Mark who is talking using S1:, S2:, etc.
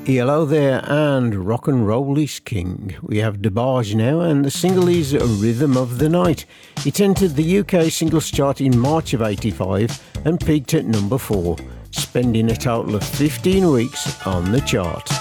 S1: Hello there, and rock and roll is king. We have DeBarge now, and the single is Rhythm of the Night. It entered the UK singles chart in March of '85 and peaked at number 4, spending a total of 15 weeks on the chart.